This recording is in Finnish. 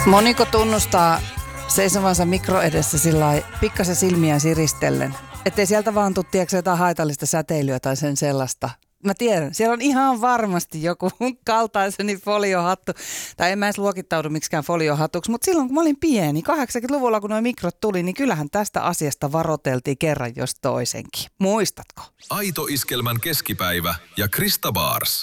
Moniko tunnustaa seisovansa mikro edessä sillä pikkasen silmiään siristellen? Ettei sieltä vaan tule, tiedätkö, jotain haitallista säteilyä tai sen sellaista. Mä tiedän, siellä on ihan varmasti joku kaltaiseni foliohattu. Tai en mä edes luokittaudu miksikään foliohatuksi, mutta silloin kun mä olin pieni, 80-luvulla kun nuo mikrot tuli, niin kyllähän tästä asiasta varoteltiin kerran jos toisenkin. Muistatko? Aito Iskelmän keskipäivä ja Krista Baars.